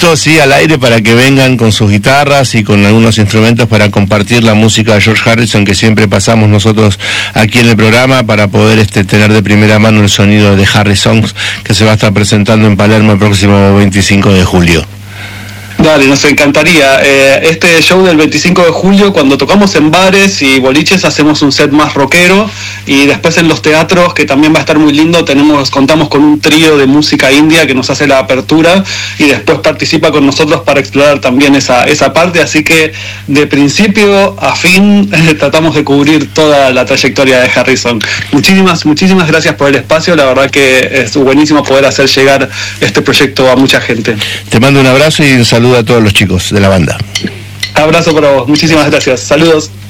invito, sí, al aire para que vengan con sus guitarras y con algunos instrumentos para compartir la música de George Harrison que siempre pasamos nosotros aquí en el programa, para poder tener de primera mano el sonido de Harrison, que se va a estar presentando en Palermo el próximo 25 de julio. Dale, nos encantaría. Este show del 25 de julio, cuando tocamos en bares y boliches, hacemos un set más rockero, y después en los teatros, que también va a estar muy lindo, contamos con un trío de música india que nos hace la apertura y después participa con nosotros para explorar también esa parte, así que de principio a fin tratamos de cubrir toda la trayectoria de Harrison. Muchísimas gracias por el espacio, la verdad que es buenísimo poder hacer llegar este proyecto a mucha gente. Te mando un abrazo y un saludo a todos los chicos de la banda. Abrazo para vos, muchísimas gracias, saludos.